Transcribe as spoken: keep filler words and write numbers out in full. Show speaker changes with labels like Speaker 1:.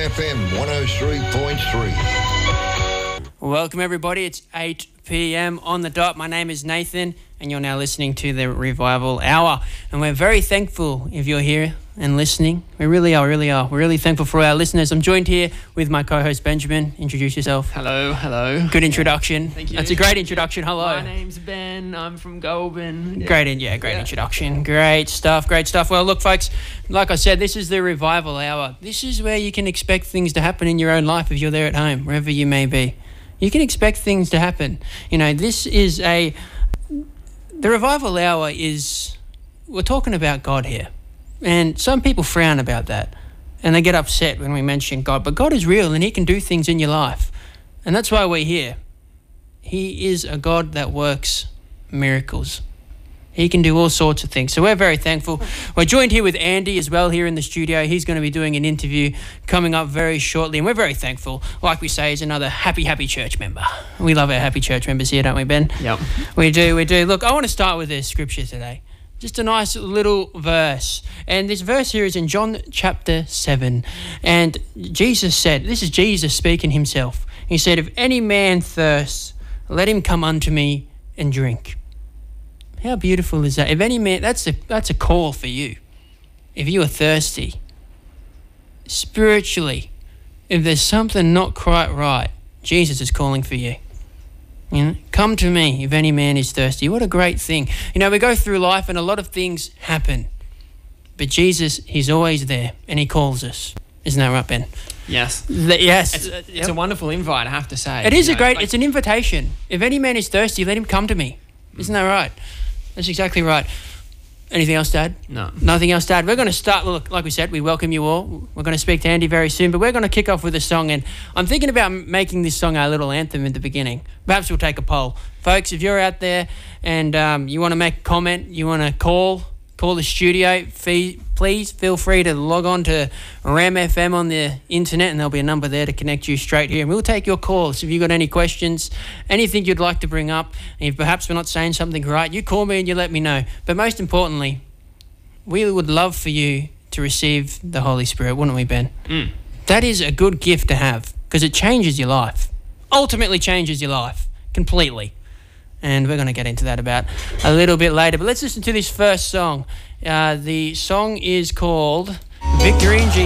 Speaker 1: F M one oh three point three.
Speaker 2: Welcome everybody, it's eight p.m. on the dot. My name is Nathan and you're now listening to the Revival Hour. And we're very thankful if you're here and listening. We really are, really are. We're really thankful for our listeners. I'm joined here with my co-host Benjamin. Introduce yourself.
Speaker 3: Hello, hello.
Speaker 2: Good introduction.
Speaker 3: Thank you.
Speaker 2: That's a great introduction. Hello.
Speaker 3: My name's Ben. I'm from Goulburn. Yeah.
Speaker 2: Great, in, yeah, great yeah. introduction. Great stuff, great stuff. Well, look, folks, like I said, this is the Revival Hour. This is where you can expect things to happen in your own life if you're there at home, wherever you may be. You can expect things to happen. You know, this is a... The Revival Hour is... We're talking about God here. And some people frown about that. And they get upset when we mention God. But God is real and he can do things in your life. And that's why we're here. He is a God that works miracles. He can do all sorts of things. So we're very thankful. We're joined here with Andy as well here in the studio. He's going to be doing an interview coming up very shortly. And we're very thankful. Like we say, he's another happy, happy church member. We love our happy church members here, don't we, Ben?
Speaker 3: Yep.
Speaker 2: We do, we do. Look, I want to start with this scripture today. Just a nice little verse. And this verse here is in John chapter seven. And Jesus said, this is Jesus speaking himself. He said, if any man thirsts, let him come unto me and drink. How beautiful is that? If any man, that's a, that's a call for you. If you are thirsty, spiritually, if there's something not quite right, Jesus is calling for you. You know, come to me if any man is thirsty. What a great thing. You know, we go through life and a lot of things happen. But Jesus, he's always there and he calls us. Isn't that right, Ben?
Speaker 3: Yes.
Speaker 2: The, yes.
Speaker 3: It's, it's yep. a wonderful invite, I have to say.
Speaker 2: It is
Speaker 3: you
Speaker 2: a
Speaker 3: know,
Speaker 2: great,
Speaker 3: like,
Speaker 2: it's an invitation. If any man is thirsty, let him come to me. Isn't that right? That's exactly right. Anything else to add?
Speaker 3: No.
Speaker 2: Nothing else to add. We're going to start, look, like we said, we welcome you all. We're going to speak to Andy very soon, but we're going to kick off with a song, and I'm thinking about making this song our little anthem in the beginning. Perhaps we'll take a poll. Folks, if you're out there and um, you want to make a comment, you want to call, call the studio, fee, please feel free to log on to Ram F M on the internet and there'll be a number there to connect you straight here. And we'll take your calls. If you've got any questions, anything you'd like to bring up, and if perhaps we're not saying something right, you call me and you let me know. But most importantly, we would love for you to receive the Holy Spirit, wouldn't we, Ben?
Speaker 3: Mm.
Speaker 2: That is a good gift to have because it changes your life. Ultimately changes your life completely. And we're going to get into that about a little bit later. But let's listen to this first song. Uh, the song is called Victory in Jesus.